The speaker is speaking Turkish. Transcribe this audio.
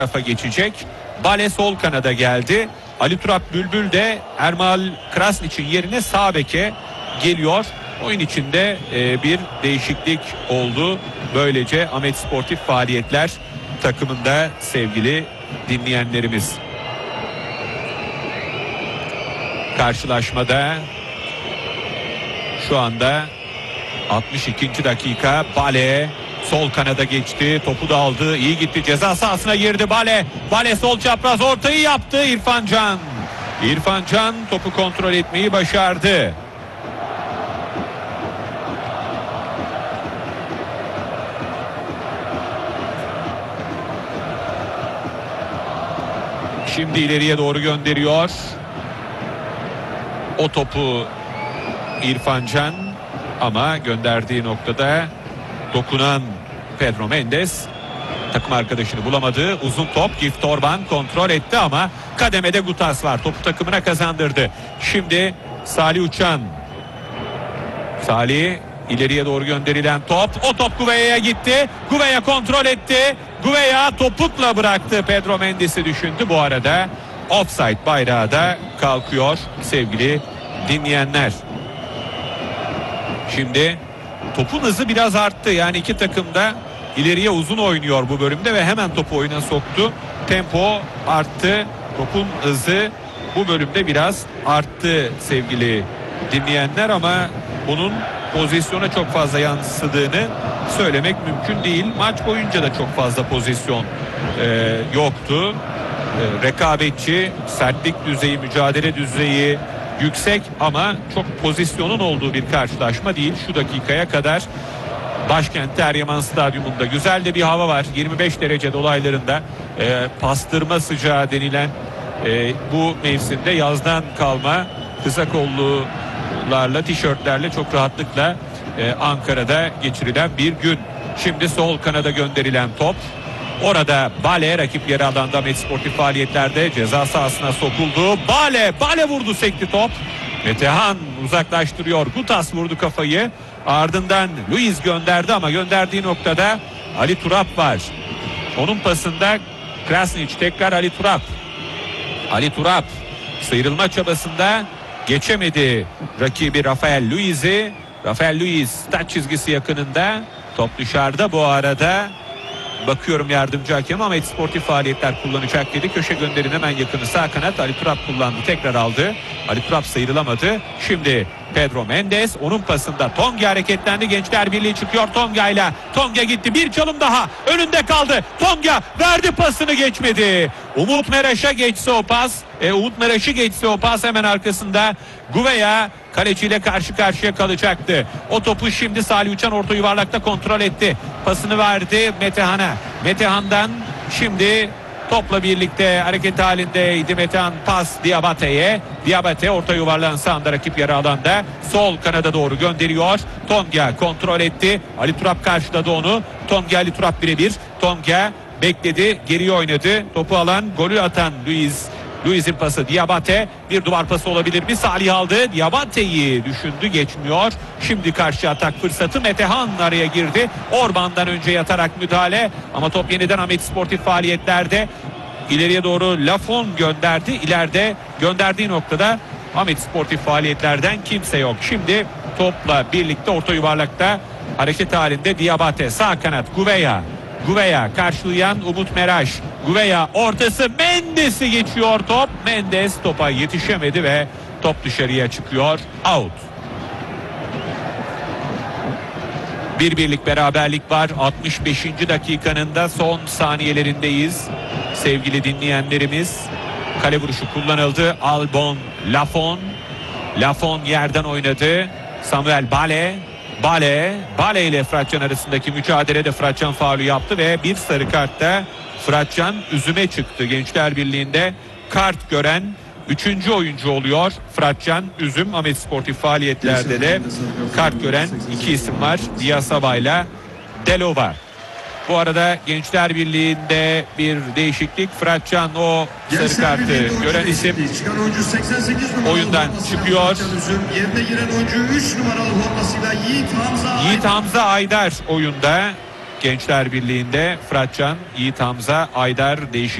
tarafa geçecek. Bale sol kanada geldi. Ali Turap Bülbül de Ermal Krasnić'in yerine sağ beke geliyor. Oyun içinde bir değişiklik oldu. Böylece Ahmet Sportif Faaliyetler takımında sevgili dinleyenlerimiz. Karşılaşmada şu anda 62. dakika. Bale sol kanada geçti. Topu da aldı. İyi gitti. Ceza sahasına girdi Bale. Bale sol çapraz ortayı yaptı. İrfan Can. İrfan Can topu kontrol etmeyi başardı. Şimdi ileriye doğru gönderiyor. O topu İrfan Can, ama gönderdiği noktada dokunan Pedro Mendes takım arkadaşını bulamadı. Uzun top, Gift Orban kontrol etti ama kademede Gutas var. Topu takımına kazandırdı. Şimdi Salih Uçan. Salih, ileriye doğru gönderilen top. O top Gouveia gitti. Gouveia kontrol etti. Gouveia topukla bıraktı. Pedro Mendes'i düşündü. Bu arada offside bayrağı da kalkıyor sevgili dinleyenler. Şimdi topun hızı biraz arttı. Yani iki takım da ileriye uzun oynuyor bu bölümde ve hemen topu oyuna soktu. Tempo arttı. Topun hızı bu bölümde biraz arttı sevgili dinleyenler, ama bunun pozisyona çok fazla yansıdığını söylemek mümkün değil. Maç boyunca da çok fazla pozisyon yoktu. Rekabetçi, sertlik düzeyi, mücadele düzeyi yüksek ama çok pozisyonun olduğu bir karşılaşma değil şu dakikaya kadar. Başkentte Eryaman Stadyumunda güzel de bir hava var. 25 derece dolaylarında pastırma sıcağı denilen bu mevsimde yazdan kalma kısa kollularla, tişörtlerle çok rahatlıkla Ankara'da geçirilen bir gün. Şimdi sol kanada gönderilen top. Orada Bale, rakip yarı alanda Ahmet Sportif Faaliyetlerde ceza sahasına sokuldu. Bale vurdu, sekti top. Metehan uzaklaştırıyor. Gutas vurdu kafayı. Ardından Luiz gönderdi ama gönderdiği noktada Ali Turap var. Onun pasında Krasnić, tekrar Ali Turap. Ali Turap sıyrılma çabasında geçemedi rakibi Rafael Luiz'i. Rafael Luiz taç çizgisi yakınında. Top dışarıda bu arada. Bakıyorum yardımcı hakem, Ahmet Sportif Faaliyetler kullanacak dedi. Köşe gönderin hemen yakını sağ kanat. Ali Turap kullandı, tekrar aldı. Ali Turap sıyrılamadı. Şimdi Pedro Mendes, onun pasında Tonga hareketlendi. Gençler Birliği çıkıyor Tonga'yla. Tonga gitti, bir çalım daha önünde kaldı. Tonga verdi pasını, geçmedi. Umut Meraş'a geçse o pas. Umut Meraş'ı geçse o pas, hemen arkasında Gouveia kaleciyle karşı karşıya kalacaktı. O topu şimdi Salih Uçan orta yuvarlakta kontrol etti. Pasını verdi Metehan'a. Metehan'dan şimdi topla birlikte hareket halindeydi Metehan, pas Diabate'ye. Diabate orta yuvarlağın sağında rakip yarı alanda. Sol kanada doğru gönderiyor. Tonga kontrol etti. Ali Turap karşıladı onu. Tonga Ali Turap birebir. Tonga bekledi, geriye oynadı. Topu alan, golü atan Luiz'in pası Diabate, bir duvar pası olabilir mi? Salih aldı. Diabate'yi düşündü, geçmiyor. Şimdi karşı atak fırsatı, Metehan araya girdi. Orban'dan önce yatarak müdahale ama top yeniden Ahmet Sportif Faaliyetlerde. İleriye doğru Lafon gönderdi. İleride gönderdiği noktada Ahmet Sportif Faaliyetlerden kimse yok. Şimdi topla birlikte orta yuvarlakta hareket halinde Diabate, sağ kanat Gouveia karşılayan Umut Meraş. Gouveia ortası, Mendes'i geçiyor top. Mendes topa yetişemedi ve top dışarıya çıkıyor. Out. Bir birlik beraberlik var. 65. dakikanın da son saniyelerindeyiz. Sevgili dinleyenlerimiz. Kale vuruşu kullanıldı. Albon Lafon yerden oynadı. Samuel Bale ile Fıratcan arasındaki mücadelede Fıratcan faulü yaptı ve bir sarı kartta Fıratcan üzüme çıktı. Gençler Birliği'nde kart gören 3. oyuncu oluyor Fıratcan Üzüm. Ahmet Sportif Faaliyetlerde de kart gören 2 isim var. Diasaba ile Delova. Bu arada Gençler Birliği'nde bir değişiklik. Fıratcan o sarı kartı gören isim oyundan çıkıyor. Yerine giren oyuncu 3 numaralı formasıyla Yiğit Hamza Aydar oyunda. Gençler Birliği'nde Fıratcan, Yiğit Hamza, Aydar değişik